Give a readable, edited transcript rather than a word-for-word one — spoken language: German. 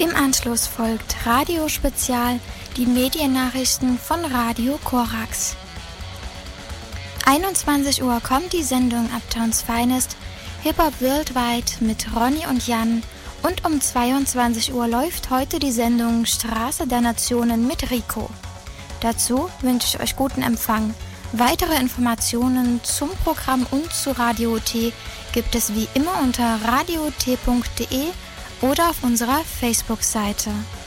Im Anschluss folgt Radio Spezial, die Mediennachrichten von Radio Korax. 21 Uhr kommt die Sendung Uptowns Finest, Hip-Hop Worldwide mit Ronny und Jan und um 22 Uhr läuft heute die Sendung Straße der Nationen mit Rico. Dazu wünsche ich euch guten Empfang. Weitere Informationen zum Programm und zu Radio T gibt es wie immer unter radiot.de oder auf unserer Facebook-Seite.